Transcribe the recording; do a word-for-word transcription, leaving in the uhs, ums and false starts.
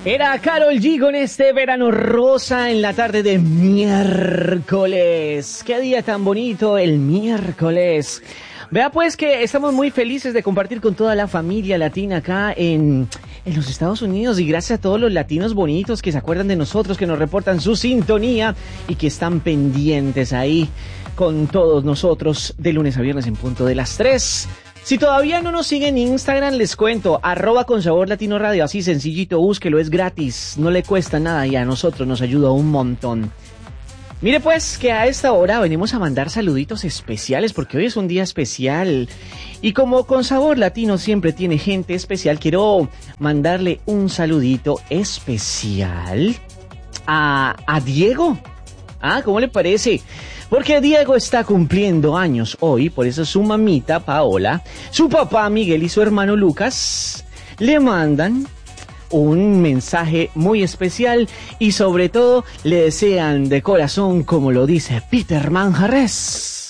Era Karol G con este verano rosa en la tarde de miércoles. Qué día tan bonito el miércoles. Vea pues que estamos muy felices de compartir con toda la familia latina acá en, en los Estados Unidos, y gracias a todos los latinos bonitos que se acuerdan de nosotros, que nos reportan su sintonía y que están pendientes ahí con todos nosotros de lunes a viernes en punto de las tres. Si todavía no nos siguen en Instagram, les cuento, arroba con sabor latino radio, así sencillito, búsquelo, es gratis, no le cuesta nada y a nosotros nos ayuda un montón. Mire pues que a esta hora venimos a mandar saluditos especiales porque hoy es un día especial y como Con Sabor Latino siempre tiene gente especial, quiero mandarle un saludito especial a, a Diego. Ah, ¿cómo le parece? Porque Diego está cumpliendo años hoy, por eso su mamita Paola, su papá Miguel y su hermano Lucas le mandan un mensaje muy especial y sobre todo le desean de corazón, como lo dice Peter Manjarres.